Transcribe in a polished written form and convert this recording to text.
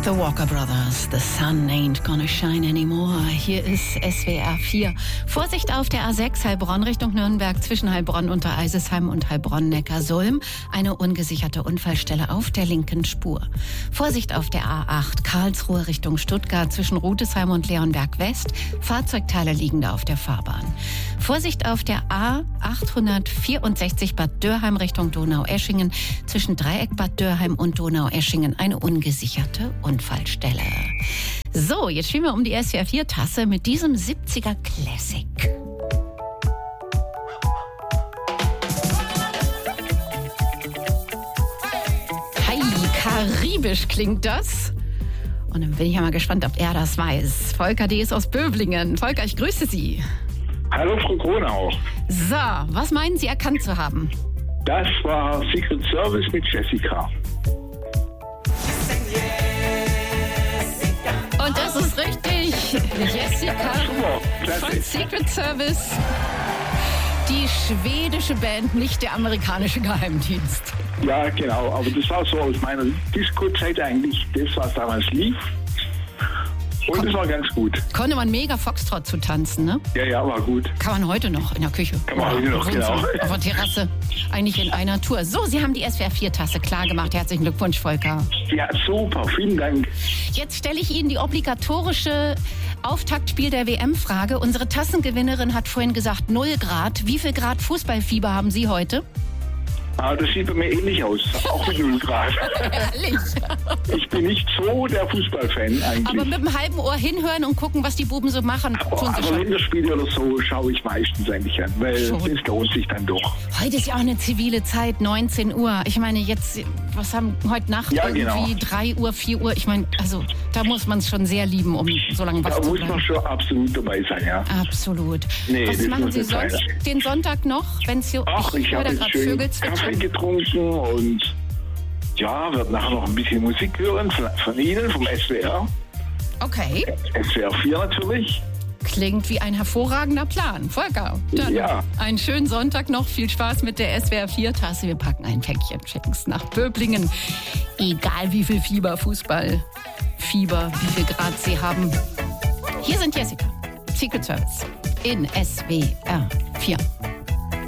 The Walker Brothers, The Sun Ain't Gonna Shine Anymore. Hier ist SWR 4. Vorsicht auf der A6 Heilbronn Richtung Nürnberg zwischen Heilbronn unter Eisesheim und Heilbronn-Neckarsulm. Eine ungesicherte Unfallstelle auf der linken Spur. Vorsicht auf der A8 Karlsruhe Richtung Stuttgart zwischen Rudesheim und Leonberg West. Fahrzeugteile liegen da auf der Fahrbahn. Vorsicht auf der A864 Bad Dürrheim Richtung Donaueschingen zwischen Dreieck Bad Dürrheim und Donaueschingen. Eine ungesicherte Unfallstelle. So, jetzt spielen wir um die SWR 4-Tasse mit diesem 70er Classic. Hi, karibisch klingt das. Und dann bin ich ja mal gespannt, ob er das weiß. Volker D. ist aus Böblingen. Volker, ich grüße Sie. Hallo, Frau Kronau. So, was meinen Sie erkannt zu haben? Das war Secret Service mit Jessica. Und das ist richtig. Jessica von Secret Service. Die schwedische Band, nicht der amerikanische Geheimdienst. Ja, genau. Aber das war so aus meiner Disco-Zeit eigentlich das, was damals lief. Und das war ganz gut. Konnte man mega Foxtrot zu tanzen, ne? Ja, war gut. Kann man heute noch in der Küche. Kann man heute noch, genau. Auf der Terrasse. Eigentlich in einer Tour. So, Sie haben die SWR 4-Tasse klar gemacht. Herzlichen Glückwunsch, Volker. Ja, super. Vielen Dank. Jetzt stelle ich Ihnen die obligatorische Auftaktspiel der WM-Frage. Unsere Tassengewinnerin hat vorhin gesagt 0 Grad. Wie viel Grad Fußballfieber haben Sie heute? Das sieht bei mir ähnlich aus. Auch mit 0 Grad. Ehrlich? Ich bin nicht so der Fußballfan eigentlich. Aber mit einem halben Ohr hinhören und gucken, was die Buben so machen. Aber Länderspiele oder so schaue ich meistens eigentlich an, weil das lohnt sich dann doch. Heute ist ja auch eine zivile Zeit, 19 Uhr. Ich meine, jetzt, was haben heute Nacht irgendwie 3 Uhr, 4 Uhr? Ich meine, also da muss man es schon sehr lieben, um so lange wach zu bleiben. Da muss man schon absolut dabei sein, ja. Absolut. Nee, was machen Sie sonst den Sonntag noch, wenn es hier... Ich habe jetzt schön Kaffee getrunken und ja, werde nachher noch ein bisschen Musik hören von Ihnen, vom SWR. Okay. SWR 4 natürlich. Klingt wie ein hervorragender Plan. Volker, dann einen schönen Sonntag noch. Viel Spaß mit der SWR 4-Tasse. Wir packen ein Päckchen Checks nach Böblingen. Egal wie viel Fußball, wie viel Grad Sie haben. Hier sind Jessica, Secret Service in SWR 4.